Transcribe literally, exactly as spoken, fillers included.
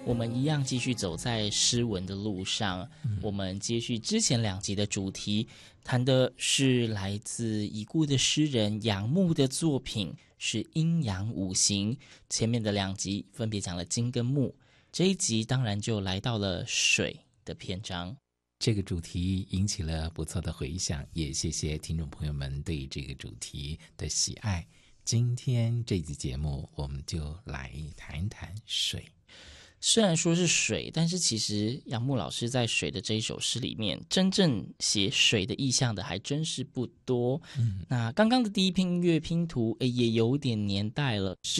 我们一样继续走在诗文的路上，嗯、我们接续之前两集的主题，谈的是来自已故的诗人杨牧的作品，是阴阳五行。前面的两集分别讲了金跟木，这一集当然就来到了水的篇章。 这个主题引起了不错的回响，也谢谢听众朋友们对这个主题的喜爱。今天这集节目我们就来谈谈水。 虽然说是水，但是其实杨牧老师在水的这一首诗里面，真正写水的意象的还真是不多。嗯、那刚刚的第一篇音乐拼图也有点年代了，